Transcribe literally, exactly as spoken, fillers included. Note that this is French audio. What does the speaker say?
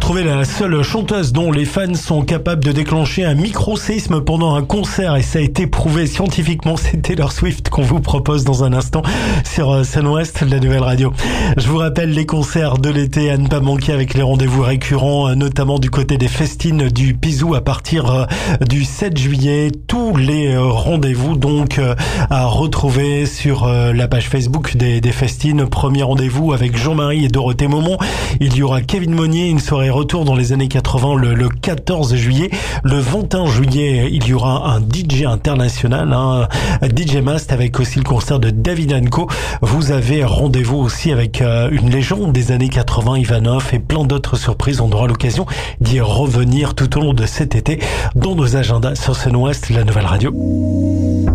retrouver la seule chanteuse dont les fans sont capables de déclencher un micro-séisme pendant un concert, et ça a été prouvé scientifiquement. C'est Taylor Swift qu'on vous propose dans un instant sur Sun West, la nouvelle radio. Je vous rappelle les concerts de l'été à ne pas manquer avec les rendez-vous récurrents, notamment du côté des festines du Pizou à partir du sept juillet. Tous les rendez-vous donc à retrouver sur la page Facebook des, des festines. Premier rendez-vous avec Jean-Marie et Dorothée Momont. Il y aura Kevin Monnier, une soirée retour dans les années quatre-vingts le, le quatorze juillet. Le vingt et un juillet, il y aura un D J international, un D J Mast, avec aussi le concert de David and Co. Vous avez rendez-vous aussi avec euh, une légende des années quatre-vingts, Ivanov, et plein d'autres surprises. On aura l'occasion d'y revenir tout au long de cet été dans nos agendas sur Sun West, la nouvelle radio.